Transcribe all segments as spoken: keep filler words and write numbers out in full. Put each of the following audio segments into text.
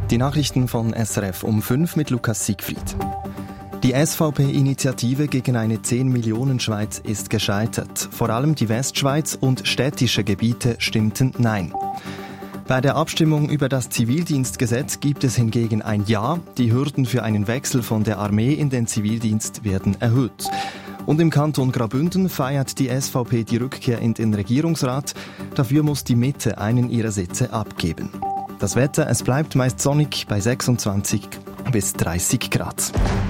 Die Nachrichten von S R F um fünf mit Lukas Siegfried. Die S V P-Initiative gegen eine zehn-Millionen-Schweiz ist gescheitert. Vor allem die Westschweiz und städtische Gebiete stimmten Nein. Bei der Abstimmung über das Zivildienstgesetz gibt es hingegen ein Ja. Die Hürden für einen Wechsel von der Armee in den Zivildienst werden erhöht. Und im Kanton Graubünden feiert die S V P die Rückkehr in den Regierungsrat. Dafür muss die Mitte einen ihrer Sitze abgeben. Das Wetter, es bleibt meist sonnig bei sechsundzwanzig bis dreißig Grad.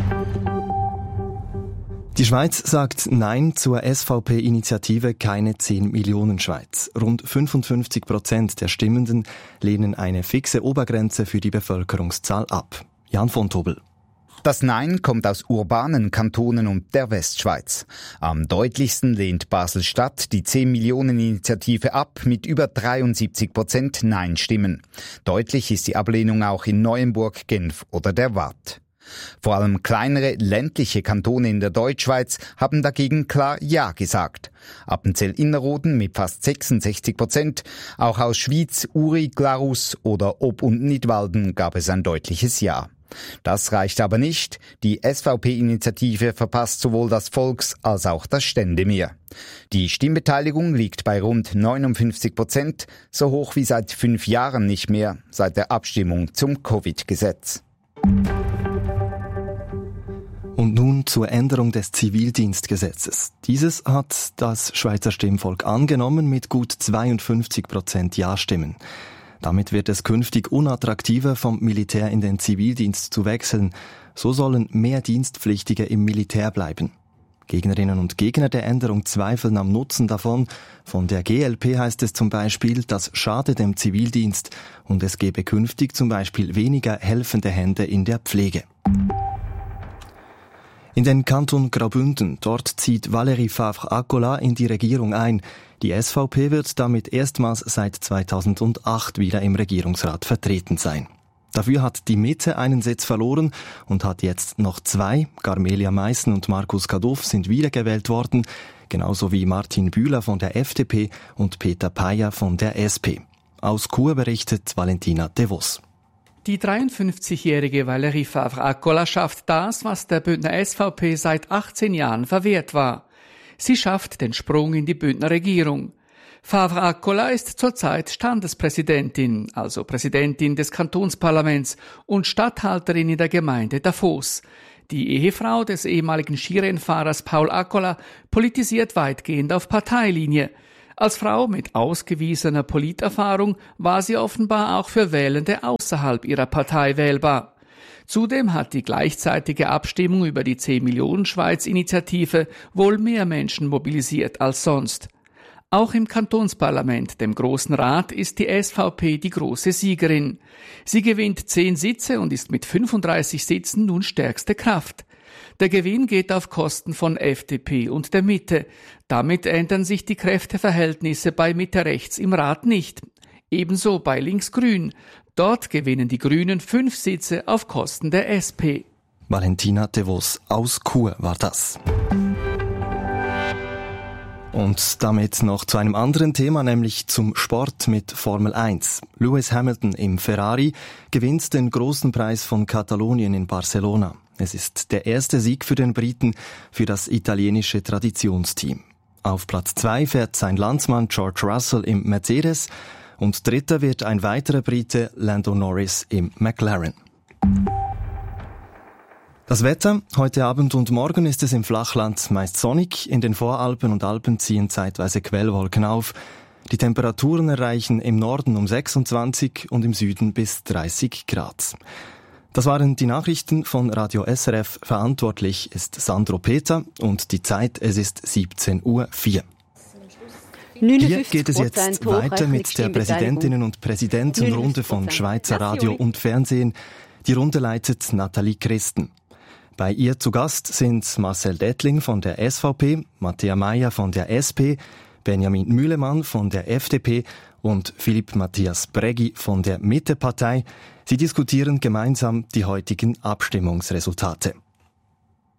Die Schweiz sagt Nein zur S V P-Initiative Keine zehn-Millionen-Schweiz. Rund fünfundfünfzig Prozent der Stimmenden lehnen eine fixe Obergrenze für die Bevölkerungszahl ab. Jan von Tobel. Das Nein kommt aus urbanen Kantonen und der Westschweiz. Am deutlichsten lehnt Basel-Stadt die zehn-Millionen-Initiative ab mit über dreiundsiebzig Prozent Nein-Stimmen. Deutlich ist die Ablehnung auch in Neuenburg, Genf oder der Waadt. Vor allem kleinere ländliche Kantone in der Deutschschweiz haben dagegen klar Ja gesagt. Appenzell-Innerrhoden mit fast sechsundsechzig Prozent, auch aus Schwyz, Uri, Glarus oder Ob- und Nidwalden gab es ein deutliches Ja. Das reicht aber nicht. Die S V P-Initiative verpasst sowohl das Volks- als auch das Ständemeer. Die Stimmbeteiligung liegt bei rund neunundfünfzig Prozent, so hoch wie seit fünf Jahren nicht mehr, seit der Abstimmung zum Covid-Gesetz. Und nun zur Änderung des Zivildienstgesetzes. Dieses hat das Schweizer Stimmvolk angenommen mit gut zweiundfünfzig Prozent Ja-Stimmen. Damit wird es künftig unattraktiver, vom Militär in den Zivildienst zu wechseln. So sollen mehr Dienstpflichtige im Militär bleiben. Gegnerinnen und Gegner der Änderung zweifeln am Nutzen davon. Von der G L P heißt es zum Beispiel, das schade dem Zivildienst und es gebe künftig zum Beispiel weniger helfende Hände in der Pflege. In den Kanton Graubünden, dort zieht Valérie Favre-Accola in die Regierung ein. Die S V P wird damit erstmals seit zweitausendacht wieder im Regierungsrat vertreten sein. Dafür hat die Mitte einen Sitz verloren und hat jetzt noch zwei. Garmelia Meissen und Markus Kaduff sind wiedergewählt worden, genauso wie Martin Bühler von der F D P und Peter Payer von der S P. Aus Chur berichtet Valentina de Vos. Die dreiundfünfzigjährige Valérie Favre-Accola schafft das, was der Bündner S V P seit achtzehn Jahren verwehrt war. Sie schafft den Sprung in die Bündner Regierung. Favre-Accola ist zurzeit Standespräsidentin, also Präsidentin des Kantonsparlaments und Statthalterin in der Gemeinde Davos. Die Ehefrau des ehemaligen Skirennfahrers Paul Accola politisiert weitgehend auf Parteilinie. Als Frau mit ausgewiesener Politerfahrung war sie offenbar auch für Wählende außerhalb ihrer Partei wählbar. Zudem hat die gleichzeitige Abstimmung über die zehn-Millionen-Schweiz-Initiative wohl mehr Menschen mobilisiert als sonst. Auch im Kantonsparlament, dem Grossen Rat, ist die S V P die große Siegerin. Sie gewinnt zehn Sitze und ist mit fünfunddreißig Sitzen nun stärkste Kraft. Der Gewinn geht auf Kosten von F D P und der Mitte. Damit ändern sich die Kräfteverhältnisse bei Mitte-Rechts im Rat nicht. Ebenso bei Links-Grün. Dort gewinnen die Grünen fünf Sitze auf Kosten der S P. Valentina de Vos aus Chur war das. Und damit noch zu einem anderen Thema, nämlich zum Sport mit Formel eins. Lewis Hamilton im Ferrari gewinnt den großen Preis von Katalonien in Barcelona. Es ist der erste Sieg für den Briten, für das italienische Traditionsteam. Auf Platz zwei fährt sein Landsmann George Russell im Mercedes und dritter wird ein weiterer Brite, Lando Norris, im McLaren. Das Wetter, heute Abend und morgen ist es im Flachland meist sonnig, in den Voralpen und Alpen ziehen zeitweise Quellwolken auf. Die Temperaturen erreichen im Norden um sechsundzwanzig und im Süden bis dreißig Grad. Das waren die Nachrichten von Radio S R F. Verantwortlich ist Sandro Peter und die Zeit, es ist siebzehn Uhr vier. Hier geht es jetzt weiter mit der Präsidentinnen- und Präsidentenrunde von Schweizer Radio und Fernsehen. Die Runde leitet Nathalie Christen. Bei ihr zu Gast sind Marcel Dettling von der S V P, Matthäa Meier von der S P, Benjamin Mühlemann von der F D P und Philipp Matthias Breggi von der Mitte-Partei. Sie diskutieren gemeinsam die heutigen Abstimmungsresultate.